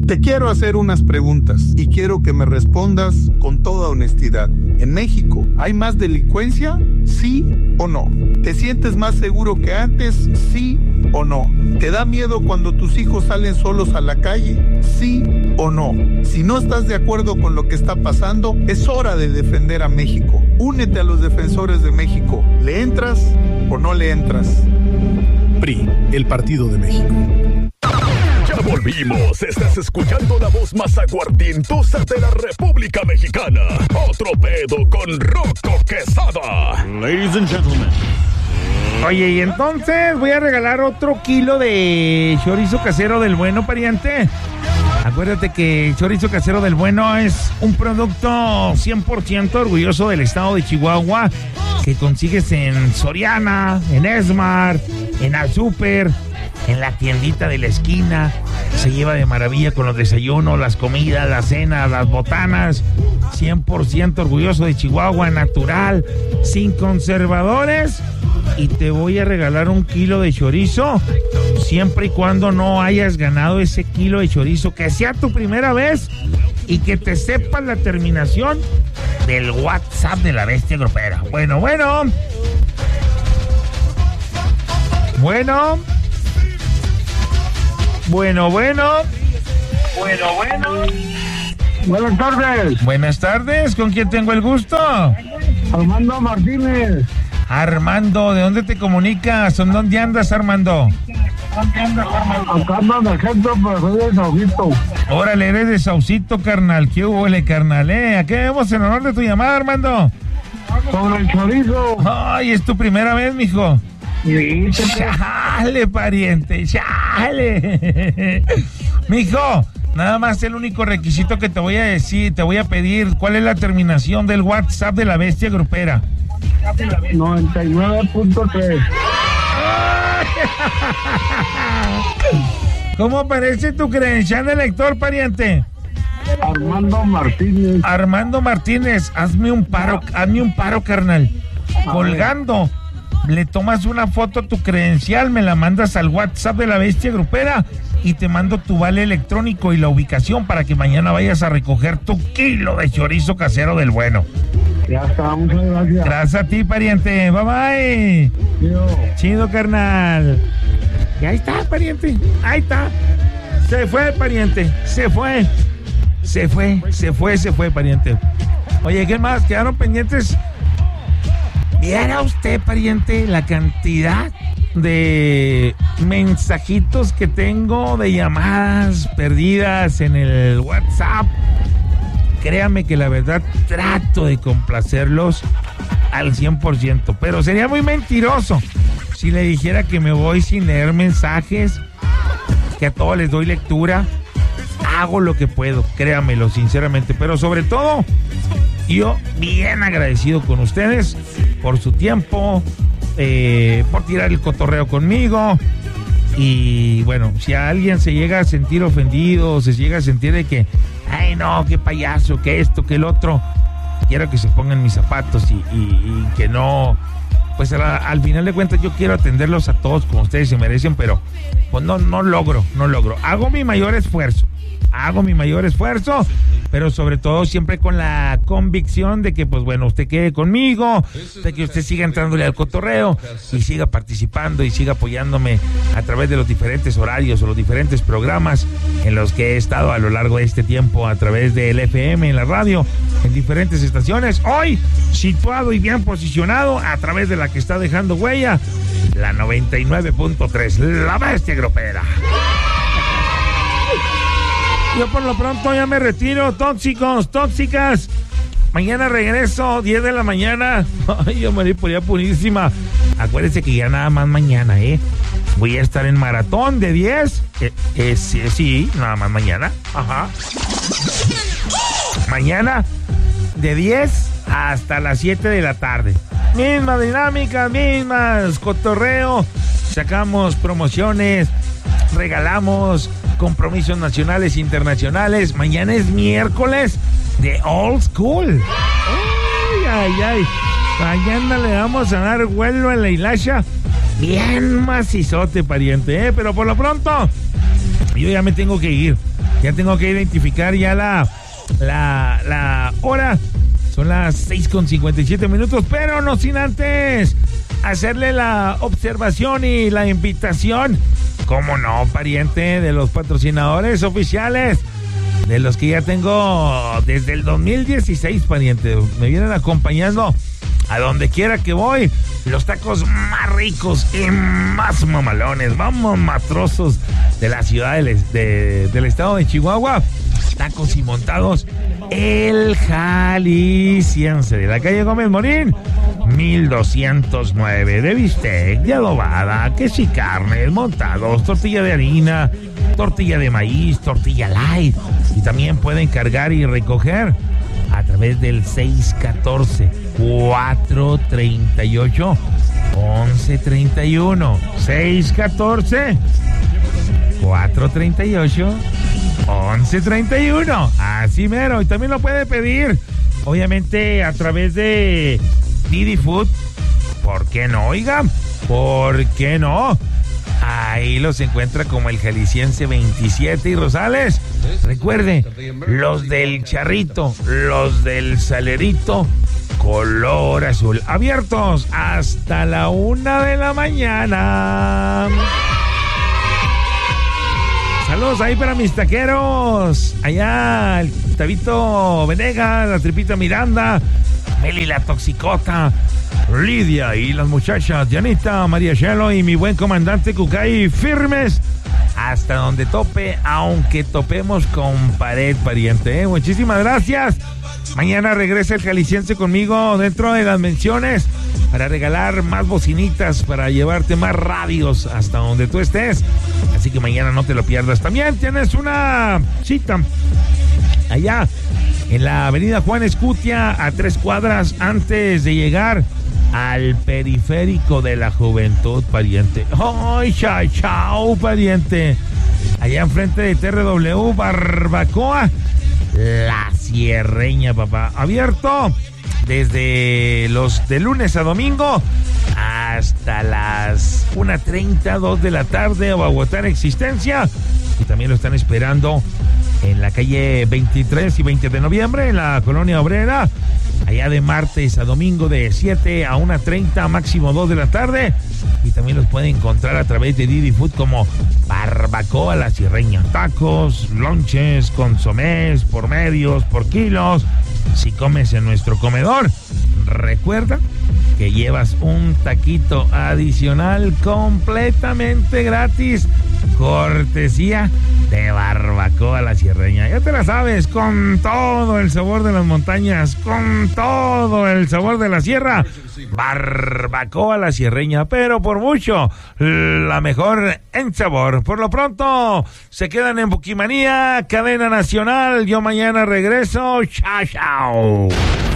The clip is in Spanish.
Te quiero hacer unas preguntas y quiero que me respondas con toda honestidad. ¿En México hay más delincuencia? ¿Sí o no? ¿Te sientes más seguro que antes? ¿Sí o no? ¿Te da miedo cuando tus hijos salen solos a la calle? ¿Sí o no? Si no estás de acuerdo con lo que está pasando, es hora de defender a México. Únete a los defensores de México. ¿Le entras o no le entras? PRI, el Partido de México. Ya volvimos. Estás escuchando la voz más aguardientosa de la República Mexicana. Otro pedo con Rocco Quezada. Ladies and gentlemen. Oye, y entonces voy a regalar otro kilo de chorizo casero del bueno, pariente. Acuérdate que el chorizo casero del bueno es un producto 100% orgulloso del estado de Chihuahua que consigues en Soriana, en Esmart, en Al Super, en la tiendita de la esquina. Se lleva de maravilla con los desayunos, las comidas, las cenas, las botanas. 100% orgulloso de Chihuahua, natural, sin conservadores. Y te voy a regalar un kilo de chorizo, siempre y cuando no hayas ganado ese kilo de chorizo, que sea tu primera vez y que te sepas la terminación del WhatsApp de la bestia grupera. Bueno. Buenas tardes. Buenas tardes, ¿con quién tengo el gusto? Armando Martínez. Armando, ¿de dónde te comunicas? ¿En dónde andas, Armando? Acá ando en el centro, pero soy de Saucito. Órale, eres de Saucito, carnal. ¿Qué huele, carnal? ¿A qué vemos en honor de tu llamada, Armando? Sobre el chorizo. Ay, ¿es tu primera vez, mijo? Sí, ¡Chale, pariente! ¡Chale! Mijo, nada más el único requisito que te voy a decir, te voy a pedir, ¿cuál es la terminación del WhatsApp de la bestia grupera? 99.3. ¿Cómo aparece tu credencial de lector, pariente? Armando Martínez, hazme un paro, carnal. Colgando, le tomas una foto a tu credencial, me la mandas al WhatsApp de la bestia grupera y te mando tu vale electrónico y la ubicación para que mañana vayas a recoger tu kilo de chorizo casero del bueno. Ya está, muchas gracias. Gracias a ti, pariente. Bye bye. Chido, carnal. Y ahí está, pariente. Ahí está. Se fue, pariente. Se fue, pariente. Oye, ¿qué más? Quedaron pendientes. Viera usted, pariente, la cantidad de mensajitos que tengo, de llamadas perdidas en el WhatsApp. Créame que la verdad trato de complacerlos al 100%, pero sería muy mentiroso si le dijera que me voy sin leer mensajes, que a todos les doy lectura. Hago lo que puedo, créamelo sinceramente, pero sobre todo yo bien agradecido con ustedes por su tiempo, por tirar el cotorreo conmigo. Y bueno, si a alguien se llega a sentir ofendido, se llega a sentir de que ay no, qué payaso, que esto, que el otro, quiero que se pongan mis zapatos y que no, pues al final de cuentas yo quiero atenderlos a todos como ustedes se merecen, pero pues no logro. Hago mi mayor esfuerzo, pero sobre todo siempre con la convicción de que, pues bueno, usted quede conmigo, de que usted siga entrándole al cotorreo y siga participando y siga apoyándome a través de los diferentes horarios o los diferentes programas en los que he estado a lo largo de este tiempo a través del FM, en la radio, en diferentes estaciones. Hoy, situado y bien posicionado a través de la que está dejando huella, la 99.3, la bestia grupera. Yo por lo pronto ya me retiro, tóxicos, tóxicas. Mañana regreso, 10 de la mañana. Ay, yo me voy por allá purísima. Acuérdense que ya nada más mañana, voy a estar en maratón de 10. Sí, nada más mañana. Ajá. Mañana de 10 hasta las 7 de la tarde. Misma dinámica, mismas cotorreo. Sacamos promociones, regalamos compromisos nacionales e internacionales. Mañana es miércoles de Old School. Ay. Mañana le vamos a dar vuelo a la hilacha bien macizote, pariente, Pero por lo pronto, yo ya me tengo que ir. Ya tengo que identificar ya la hora. Son las 6:57, pero no sin antes hacerle la observación y la invitación, cómo no, pariente, de los patrocinadores oficiales, de los que ya tengo desde el 2016, pariente. Me vienen acompañando a donde quiera que voy. Los tacos más ricos y más mamalones, vamos, matrosos de la ciudad del estado de Chihuahua. Tacos y montados, el Jalisciense, de la calle Gómez Morín, 1209, de bistec, de adobada, queso y carnes, montados, tortilla de harina, tortilla de maíz, tortilla light. Y también pueden cargar y recoger a través del 614-438-1131. 614-438-1131. Así mero. Y también lo puede pedir, obviamente, a través de Didi Food. ¿Por qué no, oiga? ¿Por qué no? Ahí los encuentra como el Jalisciense 27 y Rosales. Recuerde, los del Charrito, los del Salerito, color azul. Abiertos hasta la 1 de la mañana. Saludos ahí para mis taqueros. Allá el Tabito Venegas, la Tripita Miranda, Meli la Toxicota, Lidia y las muchachas Dianita, María Chelo y mi buen comandante Cucay, firmes hasta donde tope, aunque topemos con pared, pariente. Muchísimas gracias. Mañana regresa el Jalisciense conmigo dentro de las menciones para regalar más bocinitas, para llevarte más radios hasta donde tú estés. Así que mañana no te lo pierdas. También tienes una cita allá en la avenida Juan Escutia, a 3 cuadras antes de llegar al periférico de la juventud, pariente. ¡Ay, chao, pariente! Allá enfrente de TRW Barbacoa, La Sierreña, papá. Abierto desde los de lunes a domingo hasta las 1:30, 2 de la tarde, o agotar existencia. Y también lo están esperando en la calle 23 y 20 de noviembre, en la Colonia Obrera, allá de martes a domingo de 7 a 1:30, máximo 2 de la tarde. Y también los pueden encontrar a través de Didi Food como Barbacoa La Sierreña. Tacos, lonches, consomés, por medios, por kilos. Si comes en nuestro comedor, recuerda que llevas un taquito adicional completamente gratis, cortesía de Barbacoa La Sierreña. Ya te la sabes, con todo el sabor de las montañas, con todo el sabor de la sierra. Barbacoa La Sierreña, pero por mucho la mejor en sabor. Por lo pronto se quedan en Buquimanía, cadena nacional. Yo mañana regreso. Chao.